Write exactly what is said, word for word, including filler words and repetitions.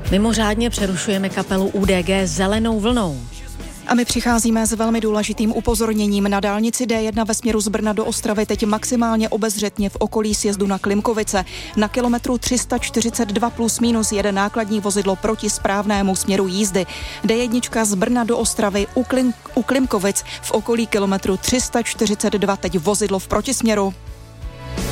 Mimořádně přerušujeme kapelu U D G zelenou vlnou. A my přicházíme s velmi důležitým upozorněním. Na dálnici D jedna ve směru z Brna do Ostravy teď maximálně obezřetně v okolí sjezdu na Klimkovice. Na kilometru tři sta čtyřicet dva plus minus jede nákladní vozidlo proti správnému směru jízdy. D jedna z Brna do Ostravy u, Klim, u Klimkovic v okolí kilometru tři sta čtyřicet dva teď vozidlo v protisměru.